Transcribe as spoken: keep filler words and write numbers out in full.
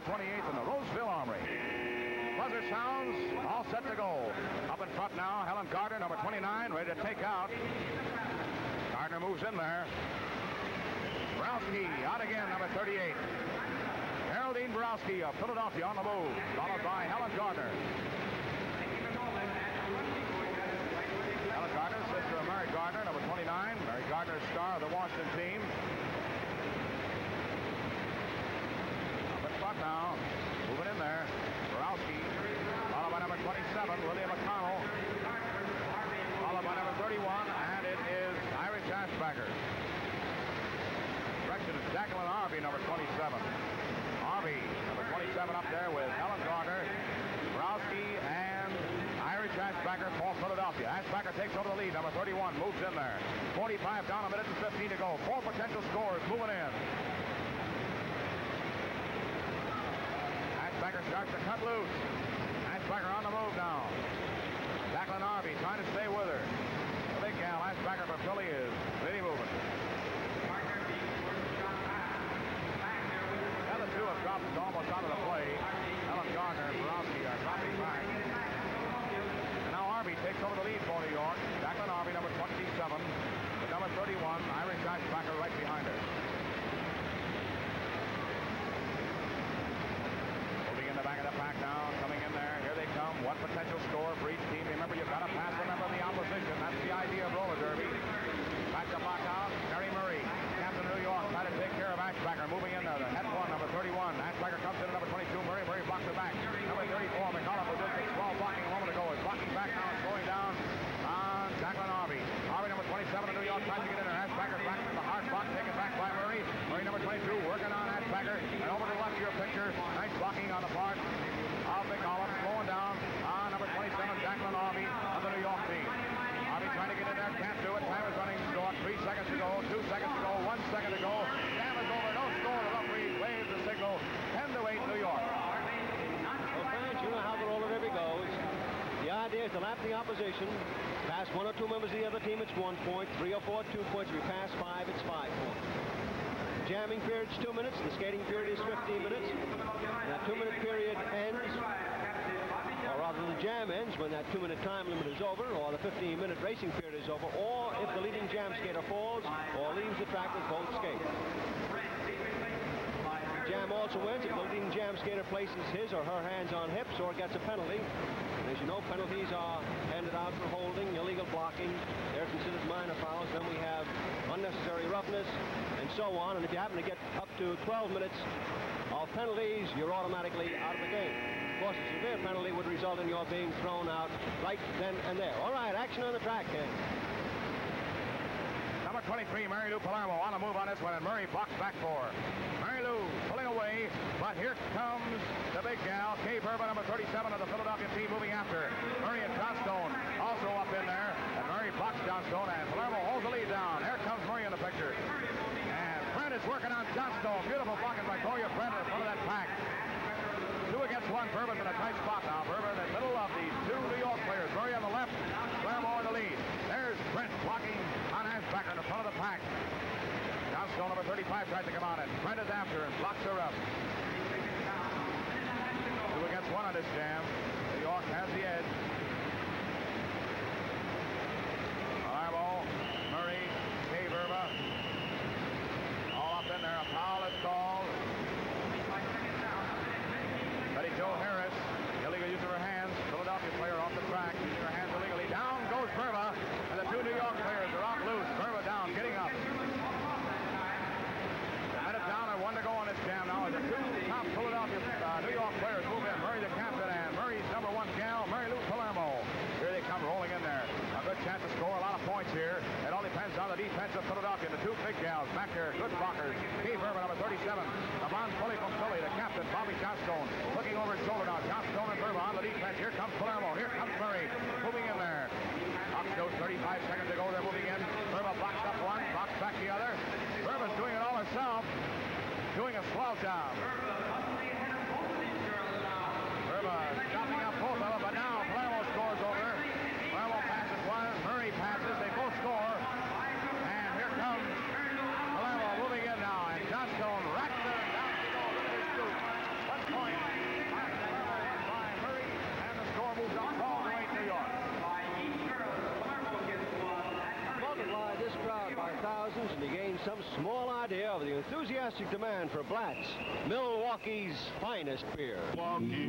twenty-eighth in the Roseville Armory. Buzzer sounds, all set to go. Up in front now, Helen Gardner, number twenty-nine, ready to take out. Gardner moves in there. Borowski out again, number thirty-eight. Geraldine Borowski of Philadelphia on the move, followed by Helen Gardner. Helen Gardner, sister of Mary Gardner, number twenty-nine. Mary Gardner, star of the Washington team. Up in front now, moving in there. Borowski, followed by number twenty-seven, William McConnell. Followed by number thirty-one, and it is Irish Ashbacker. Direction is Jacqueline Arby, number twenty-seven. Arby, number twenty-seven, up there with Helen Gardner, Borowski, and Irish Ashbacker for Philadelphia. Ashbacker takes over the lead. Number thirty-one moves in there. forty-five down, a minute and fifteen to go. Four potential scores moving in. Ashbacker starts to cut loose. Ashbacker on the move now. Jacqueline Arby trying to stay with her. The big gal, Ashbacker for Philly, is really moving. The other two have dropped almost out of the play. Helen Gardner and Borowski are dropping back. And now Arby takes over the lead for New York. Jacqueline Arby, number twenty-seven. With number thirty-one, Irish Ashbacker right behind her. Moving in the back of the pack now, coming in there. Here they come. One potential score for each team. Remember, you've got to pass the number of the opposition. That's the idea of roller derby. Back to back out. Mary Murray, captain of New York, trying to take care of Ashbacker. Moving in there. The head one, number thirty-one. Ashbacker comes in at number twenty-two. Murray Murray blocks her back. Number thirty-four, McCullough, who did six twelve blocking a moment ago, is blocking back now and slowing down on Jacqueline Arby. Arby, number twenty-seven of New York, trying to get in there. Ashbacker back to the hard spot, taken back by Murray. Murray, number twenty-two, working on Ashbacker. And over to the left of your picture. Nice blocking on the part of McCullough, slowing down on number twenty-seven, Jacqueline Arby of the New York team. Arby trying to get in there, can't do it. Time is running short. Three seconds to go, two seconds to go, one second to go. Jam is over, no score. The referee waves the signal. ten to eight, New York. Well, fans, you know how the roller derby goes. The idea is to lap the opposition. Pass one or two members of the other team, it's one point. Three or four, two points. If we pass five, it's five points. The jamming period is two minutes. The skating period is fifteen minutes. And that two-minute period ends, or rather the jam ends when that two-minute time limit is over, or the fifteen-minute racing period is over, or if the leading jam skater falls or leaves the track with both skates. Jam also wins if the leading jam skater places his or her hands on hips or gets a penalty. And as you know, penalties are handed out for holding, illegal blocking. They're considered minor fouls. Then we have unnecessary roughness and so on. And if you happen to get up to twelve minutes of penalties, you're automatically out of the game. Of course, a severe penalty would result in your being thrown out right then and there. All right, action on the track, Ken. Number twenty-three, Mary Lou Palermo on the move on this one, and Murray blocks back for her. Mary Lou pulling away, but here comes the big gal, Kay Burba, number thirty-seven of the Philadelphia team, moving after. Murray and Johnstone also up in there, and Murray blocks Johnstone, and Palermo holds the lead down. Here comes Murray in the picture. And Brent is working on Johnstone. Beautiful blocking by Toya Brent in front of that pack. Two against one. Burba's in a tight spot now. Burba in the middle of the two New York players. Murray on the left, Palermo in the lead. There's Brent blocking on Ashbacker in the front of the pack. Johnstone, number thirty-five, tries to come on it. Brent is after and blocks her up. Two against one on this jam. New York has the edge. Palermo, Murray, Kay Burba. All up in there. A foul is called. Betty Jo Harris, illegal use of her hands. Philadelphia player off the track, using her hands illegally. Down goes Burba, and the two New York players are off loose. Burba down, getting up. A minute down and one to go on this jam now as the two top Philadelphia, uh, New York players move in. Murray the captain and Murray's number one gal, Mary Lou Palermo. Here they come rolling in there. A good chance to score a lot of points here. It all depends on the defense of Philadelphia. The two big gals back there, good blockers. Kay Burba, number thirty-seven. Levon Pulley from Philly, the captain, Bobby Johnstone. Looking over his shoulder now. Johnstone and Burba on the defense. Here comes Palermo. Here comes Murray. Moving in there. Clock shows thirty-five seconds to go. They're moving in. Burba blocks up one, blocks back the other. Burba's doing it all herself. Doing a slow job. Burba chopping up both of them, but now Palermo scores over. Palermo passes one. Murray passes. They both score. And here comes Palermo moving in now. And Johnstone racks her down to go. Look at this scoop. One point. thousands, and you gain some small idea of the enthusiastic demand for Blatz, Milwaukee's finest beer.